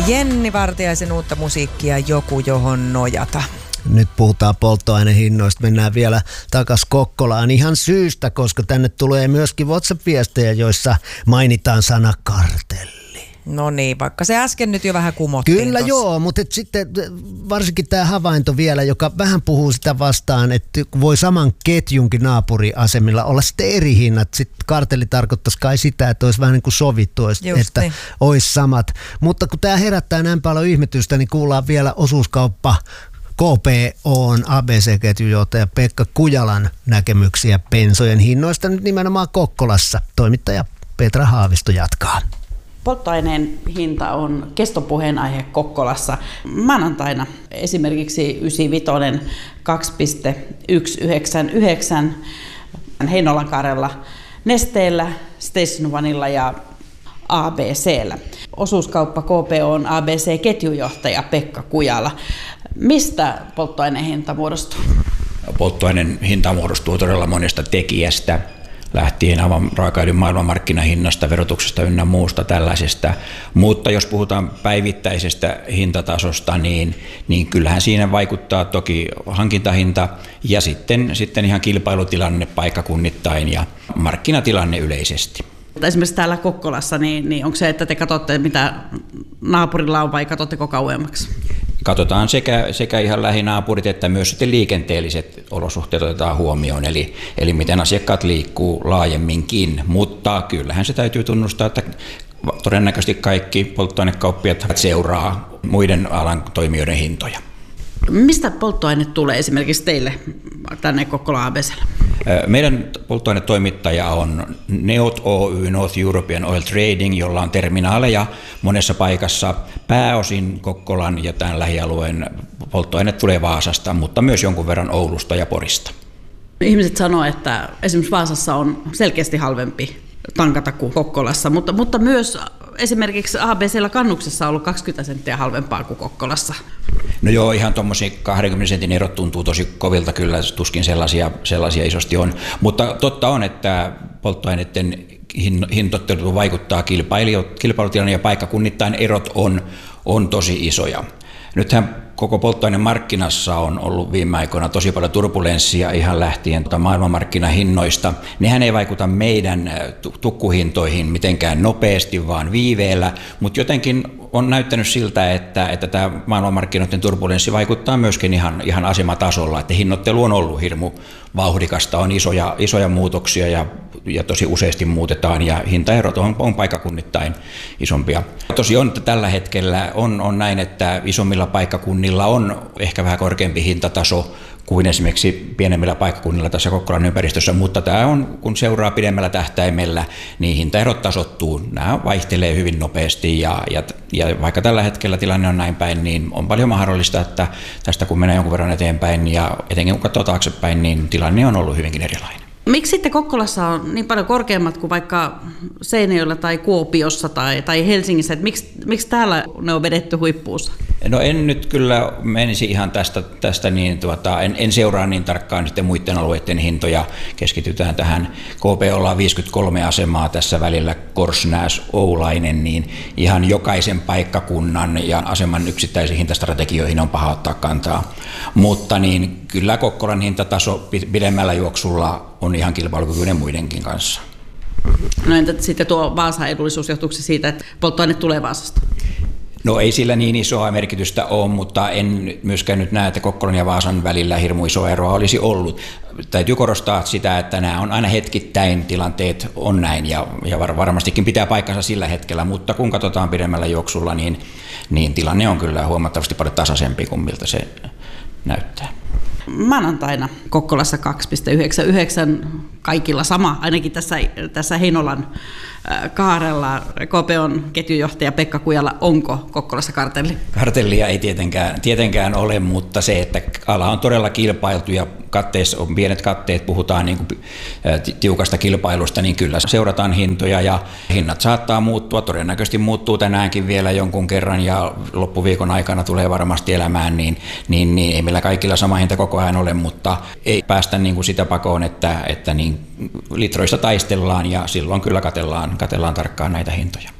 Jenni Vartiaisen uutta musiikkia Joku, johon nojata. Nyt puhutaan polttoainehinnoista, mennään vielä takas Kokkolaan ihan syystä, koska tänne tulee myöskin WhatsApp-viestejä, joissa mainitaan sana kartelli. No niin, vaikka se äsken nyt jo vähän kumottiin. Kyllä tossa. Joo, mutta sitten varsinkin tämä havainto vielä, joka vähän puhuu sitä vastaan, että voi saman ketjunkin naapuriasemilla olla sitten eri hinnat. Sitten kartelli tarkoittaisi kai sitä, että olisi vähän niin kuin sovittu, että niin. Olisi samat. Mutta kun tämä herättää näin paljon ihmetystä, niin kuullaan vielä osuuskauppa KPO:n ABC-ketjujohtaja Pekka Kujalan näkemyksiä bensojen hinnoista nyt nimenomaan Kokkolassa. Toimittaja Petra Haavisto jatkaa. Polttoaineen hinta on kestopuheenaihe Kokkolassa. Maanantaina esimerkiksi 95 2,199 Heinolankaarella Nesteellä, Station Onella ja ABC:llä. Osuuskauppa KPO:n ABC-ketjujohtaja Pekka Kujala. Mistä polttoaineen hinta muodostuu? Polttoaineen hinta muodostuu todella monesta tekijästä, lähtien aivan raakaöljyn maailmanmarkkinahinnasta, verotuksesta ynnä muusta tällaisesta. Mutta jos puhutaan päivittäisestä hintatasosta, niin kyllähän siinä vaikuttaa toki hankintahinta ja sitten ihan kilpailutilanne paikkakunnittain ja markkinatilanne yleisesti. Esimerkiksi täällä Kokkolassa, niin onko se, että te katsotte mitä naapurilla on vai katsotteko kauemmaksi? Katsotaan sekä ihan lähinaapurit että myös sitten liikenteelliset olosuhteet otetaan huomioon, eli miten asiakkaat liikkuu laajemminkin, mutta kyllähän se täytyy tunnustaa, että todennäköisesti kaikki polttoainekauppiat seuraa muiden alan toimijoiden hintoja. Mistä polttoaine tulee esimerkiksi teille tänne Kokkola ABC:lle? Meidän polttoainetoimittaja on NEOT Oy, North European Oil Trading, jolla on terminaaleja monessa paikassa. Pääosin Kokkolan ja tämän lähialueen polttoaine tulee Vaasasta, mutta myös jonkun verran Oulusta ja Porista. Ihmiset sanoo, että esimerkiksi Vaasassa on selkeästi halvempi tankata kuin Kokkolassa, mutta myös esimerkiksi ABC:llä kannuksessa on ollut 20 senttiä halvempaa kuin Kokkolassa. No joo, ihan tuommoisia 20 sentin erot tuntuu tosi kovilta, kyllä tuskin sellaisia isosti on. Mutta totta on, että polttoaineiden hintoittelu vaikuttaa kilpailutilanne ja paikkakunnittain erot on tosi isoja. Nythän koko polttoainemarkkinassa on ollut viime aikoina tosi paljon turbulenssia ihan lähtien maailmanmarkkinahinnoista. Nehän ei vaikuta meidän tukkuhintoihin mitenkään nopeasti, vaan viiveellä, mutta jotenkin on näyttänyt siltä, että tämä maailmanmarkkinoiden turbulenssi vaikuttaa myöskin ihan asematasolla, että hinnoittelu on ollut hirmu vauhdikasta, on isoja muutoksia ja tosi useasti muutetaan ja hintaerot on paikkakunnittain isompia. Tosi on, että tällä hetkellä on näin, että isommilla paikkakunnilla on ehkä vähän korkeampi hintataso kuin esimerkiksi pienemmillä paikkakunnilla tässä Kokkolan ympäristössä, mutta tämä on, kun seuraa pidemmällä tähtäimellä, niin hintaerot tasoittuu. Nämä vaihtelee hyvin nopeasti ja vaikka tällä hetkellä tilanne on näin päin, niin on paljon mahdollista, että tästä kun mennään jonkun verran eteenpäin ja etenkin kun katsoo taaksepäin, niin tilanne on ollut hyvinkin erilainen. Miksi sitten Kokkolassa on niin paljon korkeammat kuin vaikka Seinäjoella tai Kuopiossa tai Helsingissä? Miksi täällä ne on vedetty huippuunsa? No en nyt kyllä menisi ihan tästä niin, en seuraa niin tarkkaan sitten muiden alueiden hintoja. Keskitytään tähän. KPOlla on 53 asemaa tässä välillä Korsnäs, Oulainen, niin ihan jokaisen paikkakunnan ja aseman yksittäisiin hintastrategioihin on paha ottaa kantaa. Mutta niin kyllä Kokkolan hintataso pidemmällä juoksulla on ihan kilpailukykyinen muidenkin kanssa. No entä sitten tuo Vaasan edullisuus, johtuuko se siitä, että polttoaine tulee Vaasasta? No ei sillä niin isoa merkitystä ole, mutta en myöskään nyt näe, että Kokkolan ja Vaasan välillä hirmu isoa eroa olisi ollut. Täytyy korostaa sitä, että nämä on aina hetkittäin tilanteet on näin ja varmastikin pitää paikkansa sillä hetkellä, mutta kun katsotaan pidemmällä juoksulla, niin tilanne on kyllä huomattavasti paljon tasaisempi kuin miltä se näyttää. Maanantaina Kokkolassa 2,99, kaikilla sama, ainakin tässä Heinolan kaarella. KPO:n ketjujohtaja Pekka Kujala, onko Kokkolassa kartelli? Kartellia ei tietenkään ole, mutta se, että ala on todella kilpailtu ja katteessa on pienet katteet, puhutaan niin kuin tiukasta kilpailusta, niin kyllä seurataan hintoja ja hinnat saattaa muuttua, todennäköisesti muuttuu tänäänkin vielä jonkun kerran ja loppuviikon aikana tulee varmasti elämään, niin ei meillä kaikilla sama hinta koko ajan ole, mutta ei päästä niin kuin sitä pakoon, että niin litroista taistellaan ja silloin kyllä katellaan tarkkaan näitä hintoja.